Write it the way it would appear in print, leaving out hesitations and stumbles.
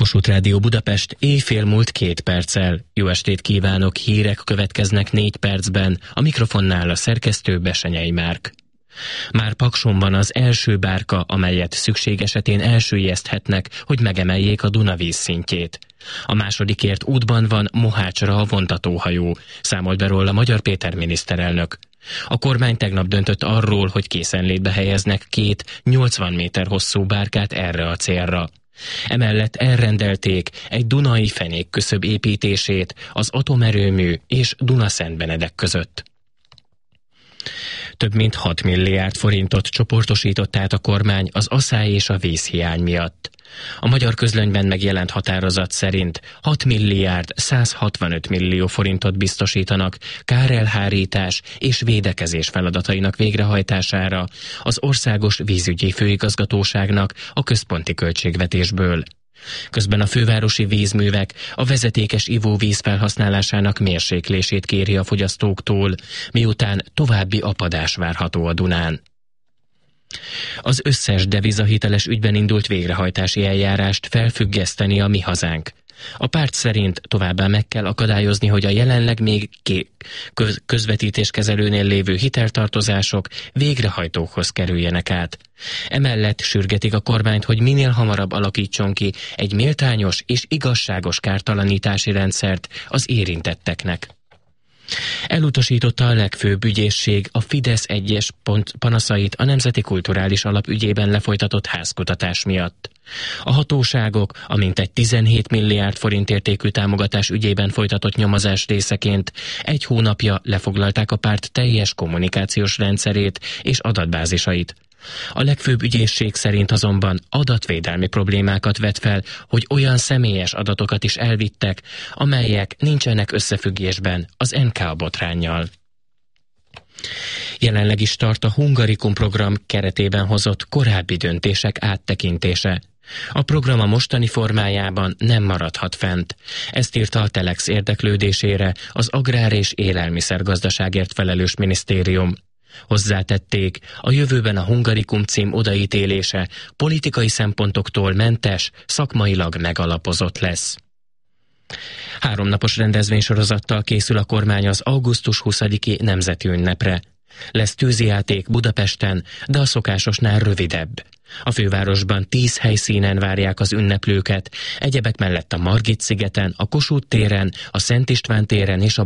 Kossuth Rádió Budapest, éjfél múlt 2 perccel. Jó estét kívánok, hírek következnek 4 percben. A mikrofonnál a szerkesztő Besenyei Márk. Már Pakson van az első bárka, amelyet szükség esetén elsüllyeszthetnek, hogy megemeljék a Duna vízszintjét. A másodikért útban van Mohácsra a vontatóhajó, számolt be róla Magyar Péter miniszterelnök. A kormány tegnap döntött arról, hogy készenlétbe helyeznek 2 80 méter hosszú bárkát erre a célra. Emellett elrendelték egy dunai fenékküszöb építését az atomerőmű és Duna-Szentbenedek között. Több mint 6 milliárd forintot csoportosított át a kormány az asszály és a vízhiány miatt. A Magyar Közlönyben megjelent határozat szerint 6 milliárd 165 millió forintot biztosítanak kárelhárítás és védekezés feladatainak végrehajtására az Országos Vízügyi Főigazgatóságnak a központi költségvetésből. Közben a fővárosi vízművek a vezetékes ivóvíz felhasználásának mérséklését kéri a fogyasztóktól, miután további apadás várható a Dunán. Az összes devizahiteles ügyben indult végrehajtási eljárást felfüggeszteni a Mi Hazánk. A párt szerint továbbá meg kell akadályozni, hogy a jelenleg még közvetítéskezelőnél lévő hiteltartozások végrehajtókhoz kerüljenek át. Emellett sürgetik a kormányt, hogy minél hamarabb alakítson ki egy méltányos és igazságos kártalanítási rendszert az érintetteknek. Elutasította a legfőbb ügyészség a Fidesz egyes panaszait a Nemzeti Kulturális Alap ügyében lefolytatott házkutatás miatt. A hatóságok a mintegy 17 milliárd forint értékű támogatás ügyében folytatott nyomozás részeként 1 hónapja lefoglalták a párt teljes kommunikációs rendszerét és adatbázisait. A legfőbb ügyészség szerint azonban adatvédelmi problémákat vet fel, hogy olyan személyes adatokat is elvittek, amelyek nincsenek összefüggésben az NK botránnyal. Jelenleg is tart a Hungarikum program keretében hozott korábbi döntések áttekintése. A program a mostani formájában nem maradhat fent. Ezt írta a Telex érdeklődésére az Agrár- és Élelmiszergazdaságért felelős minisztérium. Hozzátették, a jövőben a Hungarikum cím odaítélése politikai szempontoktól mentes, szakmailag megalapozott lesz. 3 napos rendezvénysorozattal készül a kormány az augusztus 20-i nemzeti ünnepre. Lesz tűzijáték Budapesten, de a szokásosnál rövidebb. A fővárosban 10 helyszínen várják az ünneplőket, egyebek mellett a Margit-szigeten, a Kossuth téren, a Szent István téren és a